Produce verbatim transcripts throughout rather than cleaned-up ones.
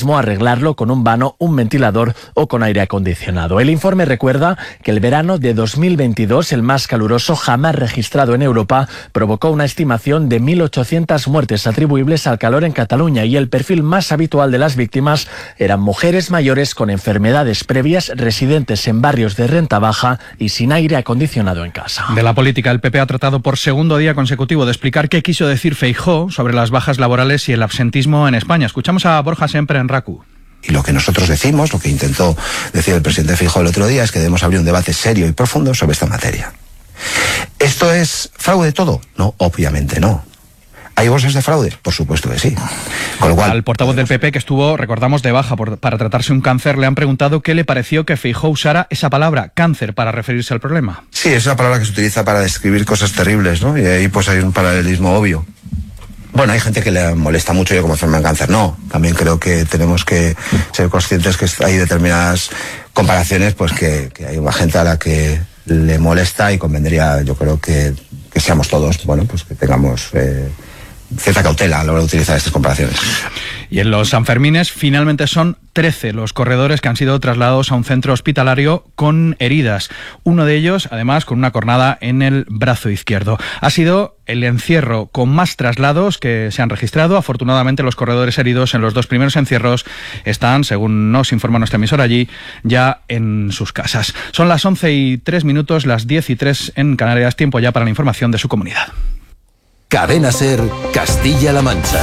mismo arreglarlo con un vano, un ventilador o con aire acondicionado. El informe recuerda que el verano de dos mil veintidós, el más caluroso jamás registrado en Europa, provocó una estimación de mil ochocientas muertes atribuibles al calor en Cataluña, y el perfil más habitual de las víctimas eran mujeres mayores con enfermedades previas, residentes en barrios de renta baja y sin aire acondicionado en casa. De la política, el P P ha tratado por segundo día consecutivo de explicar qué quiso decir Feijóo sobre las bajas laborales y el absentismo en España. Escuchamos a Borja Semper en RACU. Y lo que nosotros decimos, lo que intentó decir el presidente Feijóo el otro día, es que debemos abrir un debate serio y profundo sobre esta materia. ¿Esto es fraude todo? No, obviamente no. ¿Hay bolsas de fraude? Por supuesto que sí. Con lo cual, al portavoz del P P, que estuvo, recordamos, de baja por, para tratarse un cáncer, le han preguntado qué le pareció que Feijóo usara esa palabra, cáncer, para referirse al problema. Sí, es una palabra que se utiliza para describir cosas terribles, ¿no? Y ahí pues hay un paralelismo obvio. Bueno, hay gente que le molesta mucho, yo como enferma en cáncer no. También creo que tenemos que ser conscientes que hay determinadas comparaciones, pues que, que hay una gente a la que le molesta, y convendría, yo creo que, que seamos todos, bueno, pues que tengamos eh, cierta cautela a la hora de utilizar estas comparaciones. Y en los Sanfermines finalmente son trece los corredores que han sido trasladados a un centro hospitalario con heridas. Uno de ellos, además, con una cornada en el brazo izquierdo. Ha sido el encierro con más traslados que se han registrado. Afortunadamente, los corredores heridos en los dos primeros encierros están, según nos informa nuestra emisora allí, ya en sus casas. Son las once y tres minutos, las diez y tres en Canarias. Tiempo ya para la información de su comunidad. Cadena SER, Castilla-La Mancha.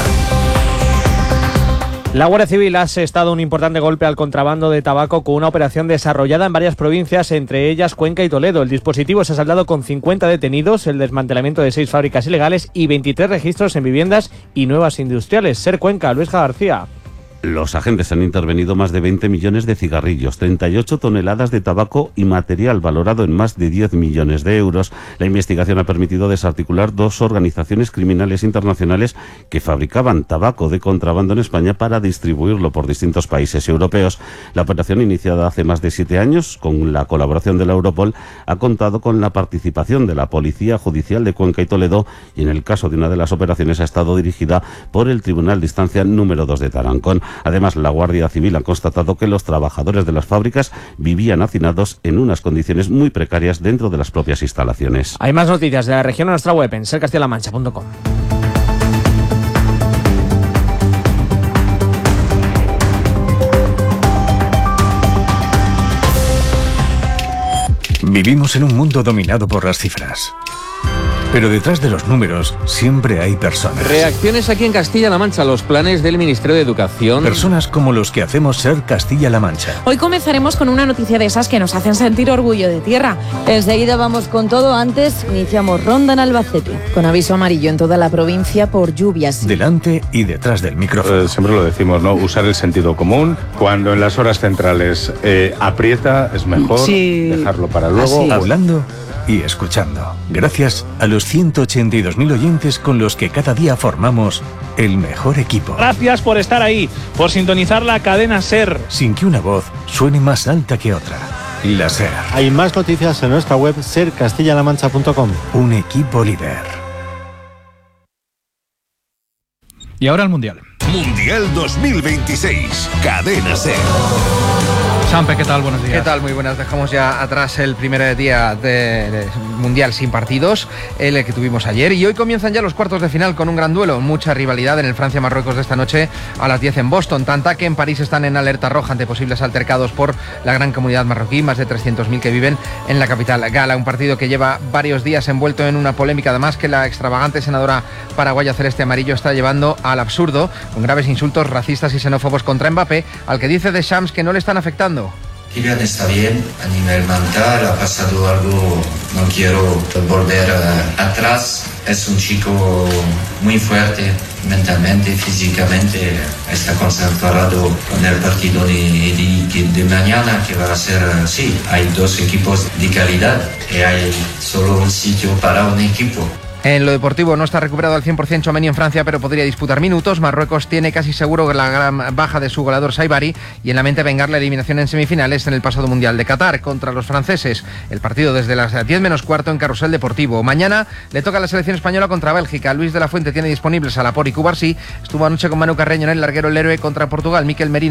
La Guardia Civil ha asestado un importante golpe al contrabando de tabaco con una operación desarrollada en varias provincias, entre ellas Cuenca y Toledo. El dispositivo se ha saldado con cincuenta detenidos, el desmantelamiento de seis fábricas ilegales y veintitrés registros en viviendas y nuevas industriales. SER Cuenca, Luis García. Los agentes han intervenido más de veinte millones de cigarrillos, treinta y ocho toneladas de tabaco y material valorado en más de diez millones de euros. La investigación ha permitido desarticular dos organizaciones criminales internacionales que fabricaban tabaco de contrabando en España para distribuirlo por distintos países europeos. La operación, iniciada hace más de siete años con la colaboración de la Europol, ha contado con la participación de la Policía Judicial de Cuenca y Toledo, y en el caso de una de las operaciones ha estado dirigida por el Tribunal de Instancia número dos de Tarancón. Además, la Guardia Civil ha constatado que los trabajadores de las fábricas vivían hacinados en unas condiciones muy precarias dentro de las propias instalaciones. Hay más noticias de la región en nuestra web en ser castilla la mancha punto com. Vivimos en un mundo dominado por las cifras. Pero detrás de los números siempre hay personas. Reacciones aquí en Castilla-La Mancha a los planes del Ministerio de Educación. Personas como los que hacemos SER Castilla-La Mancha. Hoy comenzaremos con una noticia de esas que nos hacen sentir orgullo de tierra. Enseguida vamos con todo. Antes iniciamos ronda en Albacete. Con aviso amarillo en toda la provincia por lluvias. Delante y detrás del micrófono. Eh, siempre lo decimos, ¿no? Usar el sentido común. Cuando en las horas centrales eh, aprieta, es mejor sí. dejarlo para luego. Hablando y escuchando. Gracias a los ciento ochenta y dos mil oyentes con los que cada día formamos el mejor equipo. Gracias por estar ahí, por sintonizar la cadena SER. Sin que una voz suene más alta que otra. La SER. Hay más noticias en nuestra web ser castilla la mancha punto com. Un equipo líder. Y ahora el Mundial. Mundial dos mil veintiséis. Cadena SER. Sampe, ¿qué tal? Buenos días. ¿Qué tal? Muy buenas. Dejamos ya atrás el primer día de, de Mundial sin partidos, el que tuvimos ayer, y hoy comienzan ya los cuartos de final con un gran duelo, mucha rivalidad en el Francia-Marruecos de esta noche a las diez en Boston, tanta que en París están en alerta roja ante posibles altercados por la gran comunidad marroquí, más de trescientos mil que viven en la capital gala, un partido que lleva varios días envuelto en una polémica, además que la extravagante senadora paraguaya celeste amarillo está llevando al absurdo, con graves insultos racistas y xenófobos contra Mbappé, al que dice Deschamps que no le están afectando. Kylian está bien a nivel mental, ha pasado algo, no quiero volver uh, atrás, es un chico muy fuerte mentalmente, físicamente, está concentrado con el partido de, de, de mañana que va a ser, uh, sí, hay dos equipos de calidad y hay solo un sitio para un equipo. En lo deportivo no está recuperado al cien por ciento Tchouaméni en Francia, pero podría disputar minutos. Marruecos tiene casi seguro la gran baja de su goleador Saibari y en la mente vengar la eliminación en semifinales en el pasado Mundial de Qatar contra los franceses. El partido desde las diez menos cuarto en Carrusel Deportivo. Mañana le toca a la selección española contra Bélgica. Luis de la Fuente tiene disponibles a Laporte y Cubarsí. Estuvo anoche con Manu Carreño en el larguero el héroe contra Portugal. Mikel Merino